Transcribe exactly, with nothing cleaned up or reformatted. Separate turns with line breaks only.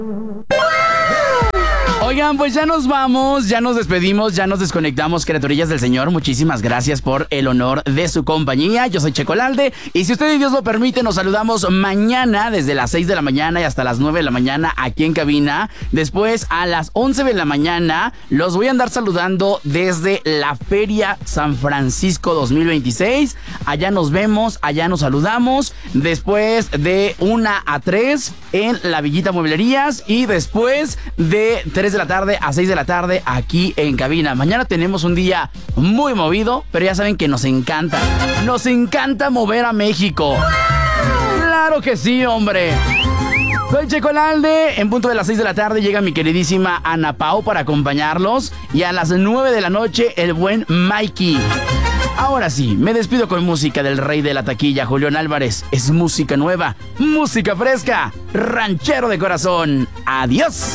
Oigan, pues ya nos vamos, ya nos despedimos, ya nos desconectamos, criaturillas del Señor. Muchísimas gracias por el honor de su compañía. Yo soy Checo Lalde y si usted y Dios lo permite, nos saludamos mañana desde las seis de la mañana y hasta las nueve de la mañana aquí en cabina. Después a las once de la mañana los voy a andar saludando desde la Feria San Francisco dos mil veintiséis. Allá nos vemos, allá nos saludamos. Después de una a tres en la Villita Mueblerías y después de tres de la tarde a seis de la tarde aquí en cabina. Mañana tenemos un día muy movido, pero ya saben que nos encanta. Nos encanta mover a México. ¡Claro que sí, hombre! Soy Checo Lalde. En punto de las seis de la tarde llega mi queridísima Ana Pau para acompañarlos. Y a las nueve de la noche, el buen Mikey. Ahora sí, me despido con música del rey de la taquilla, Julián Álvarez. Es música nueva, música fresca, ranchero de corazón. ¡Adiós!